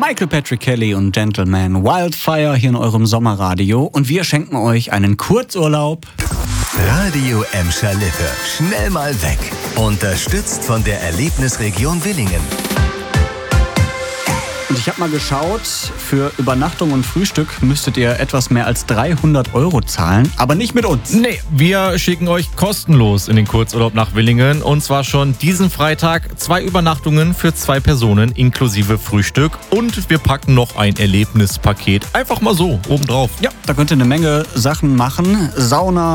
Michael Patrick Kelly und Gentleman Wildfire hier in eurem Sommerradio. Und wir schenken euch einen Kurzurlaub. Radio Emscher Lippe. Schnell mal weg. Unterstützt von der Erlebnisregion Willingen. Und ich habe mal geschaut, für Übernachtung und Frühstück müsstet ihr etwas mehr als 300 € zahlen, aber nicht mit uns. Nee, wir schicken euch kostenlos in den Kurzurlaub nach Willingen. Und zwar schon diesen Freitag 2 Übernachtungen für 2 Personen inklusive Frühstück. Und wir packen noch ein Erlebnispaket. Einfach mal so, obendrauf. Ja, da könnt ihr eine Menge Sachen machen. Sauna,